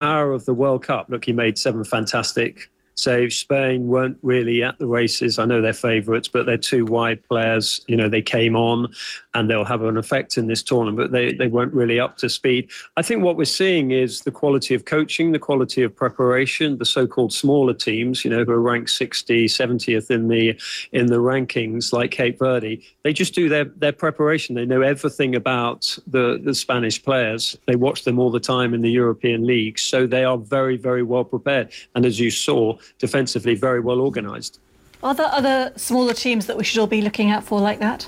power of the World Cup. Look, he made 7 fantastic saves. Spain weren't really at the races. I know they're favourites, but they're 2 wide players. You know, they came on and they'll have an effect in this tournament, but they weren't really up to speed. I think what we're seeing is the quality of coaching, the quality of preparation, the so-called smaller teams, you know, who are ranked 60, 70th in the rankings, like Cape Verde. They just do their preparation. They know everything about the Spanish players. They watch them all the time in the European leagues. So they are very, very well prepared. And as you saw, defensively, very well organised. Are there other smaller teams that we should all be looking out for like that?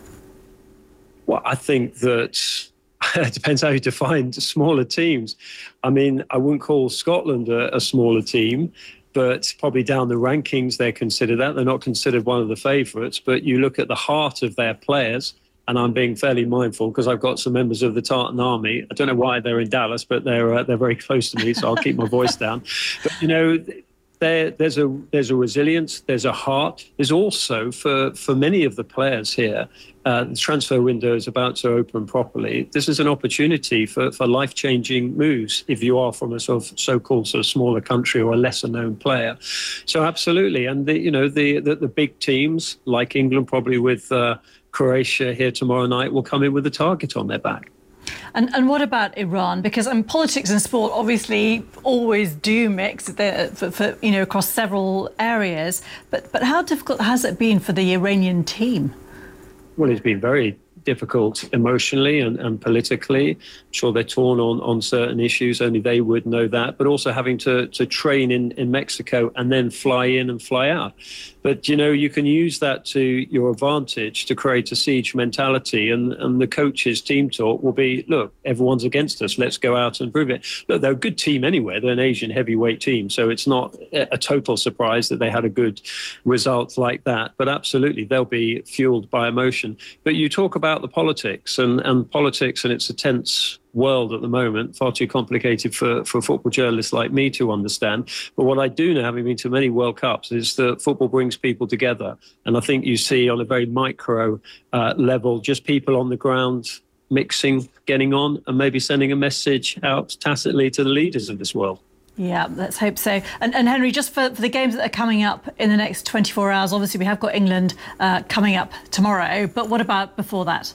Well, I think that it depends how you define smaller teams. I mean, I wouldn't call Scotland a smaller team, but probably down the rankings they're considered that. They're not considered one of the favourites, but you look at the heart of their players, and I'm being fairly mindful because I've got some members of the Tartan Army. I don't know why they're in Dallas, but they're very close to me, so I'll keep my voice down. But, you know, there's a resilience, there's a heart. There's also, for many of the players here, the transfer window is about to open properly. This is an opportunity for life-changing moves if you are from a sort of so-called sort of smaller country or a lesser-known player. So absolutely, and the big teams like England, probably with Croatia here tomorrow night, will come in with a target on their back. And what about Iran? Because politics and sport obviously always do mix for across several areas. But how difficult has it been for the Iranian team? Well, it's been very difficult emotionally and politically. I'm sure they're torn on certain issues, only they would know that, but also having to train in Mexico and then fly in and fly out. But, you know, you can use that to your advantage to create a siege mentality, and the coach's team talk will be, look, everyone's against us, let's go out and prove it. Look, they're a good team anyway. They're an Asian heavyweight team, so it's not a total surprise that they had a good result like that. But absolutely, they'll be fueled by emotion. But you talk about the politics, and politics, and it's a tense world at the moment, far too complicated for football journalists like me to understand. But what I do know, having been to many World Cups, is that football brings people together. And I think you see on a very micro level, just people on the ground mixing, getting on, and maybe sending a message out tacitly to the leaders of this world. Yeah, let's hope so. And Henry, just for the games that are coming up in the next 24 hours, obviously we have got England coming up tomorrow, but what about before that?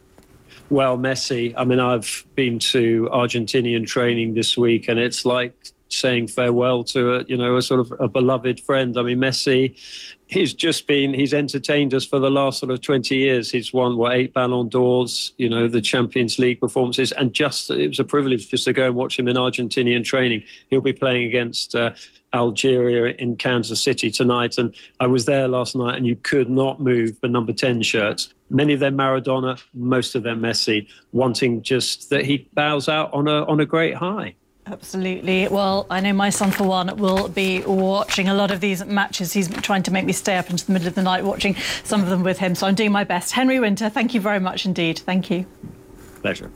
Well, Messi, I mean, I've been to Argentinian training this week, and it's like saying farewell to a sort of a beloved friend. I mean, Messi, he's entertained us for the last sort of 20 years. He's won, 8 Ballon d'Ors, the Champions League performances, and it was a privilege just to go and watch him in Argentinian training. He'll be playing against Algeria in Kansas City tonight, and I was there last night, and you could not move the number 10 shirts. Many of them Maradona, most of them Messi, wanting just that he bows out on a great high. Absolutely. Well, I know my son, for one, will be watching a lot of these matches. He's trying to make me stay up into the middle of the night watching some of them with him, so I'm doing my best. Henry Winter, thank you very much indeed. Thank you. Pleasure.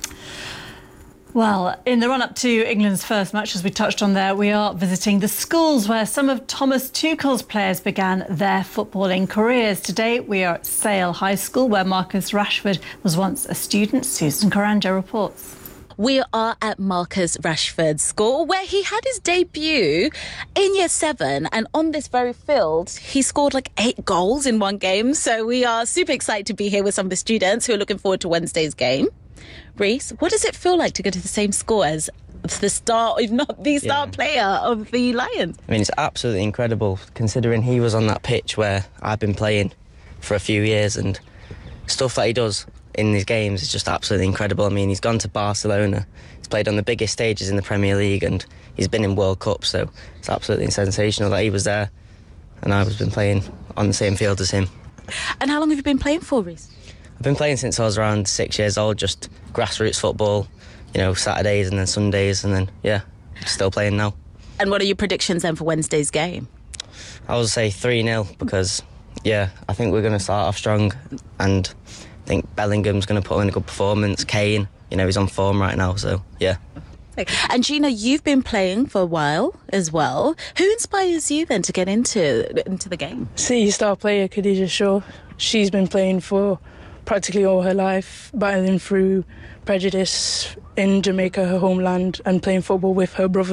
Well, in the run-up to England's first match, as we touched on there, we are visiting the schools where some of Thomas Tuchel's players began their footballing careers. Today, we are at Sale High School, where Marcus Rashford was once a student. Susan Karanja reports. We are at Marcus Rashford's school, where he had his debut in Year 7. And on this very field, he scored like 8 goals in one game. So we are super excited to be here with some of the students who are looking forward to Wednesday's game. Reese, what does it feel like to go to the same school as the star, if not the star player of the Lions? I mean, it's absolutely incredible, considering he was on that pitch where I've been playing for a few years, and stuff that he does in these games is just absolutely incredible. I mean, he's gone to Barcelona, he's played on the biggest stages in the Premier League, and he's been in World Cup, so it's absolutely sensational that he was there and I've been playing on the same field as him. And how long have you been playing for, Reese? I've been playing since I was around 6 years old, just grassroots football, Saturdays and then Sundays, and then, still playing now. And what are your predictions then for Wednesday's game? I would say 3-0 because, I think we're going to start off strong, and I think Bellingham's going to put in a good performance. Kane, he's on form right now, so, yeah. And Gina, you've been playing for a while as well. Who inspires you then to get into the game? City star player Khadija Shaw. She's been playing for practically all her life, battling through prejudice in Jamaica, her homeland, and playing football with her brother.